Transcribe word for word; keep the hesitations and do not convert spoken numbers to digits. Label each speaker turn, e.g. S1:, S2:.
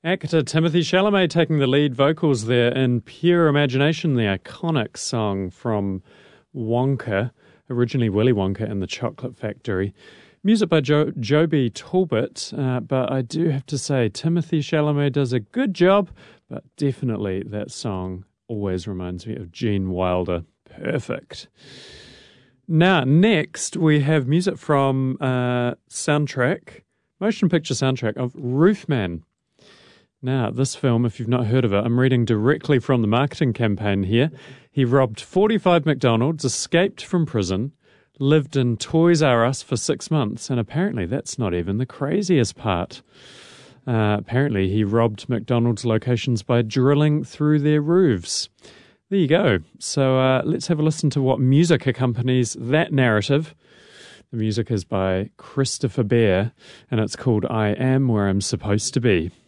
S1: Actor Timothy Chalamet taking the lead vocals there in Pure Imagination, the iconic song from Wonka, originally Willy Wonka and the Chocolate Factory. Music by jo- Joby Talbot, uh, but I do have to say Timothy Chalamet does a good job, but definitely that song always reminds me of Gene Wilder. Perfect. Now, next we have music from uh, soundtrack, motion picture soundtrack of Roofman. Now, this film, if you've not heard of it, I'm reading directly from the marketing campaign here. He robbed forty-five McDonald's, escaped from prison, lived in Toys R Us for six months, and apparently that's not even the craziest part. Uh, apparently he robbed McDonald's locations by drilling through their roofs. There you go. So uh, let's have a listen to what music accompanies that narrative. The music is by Christopher Bear, and it's called I Am Where I'm Supposed to Be.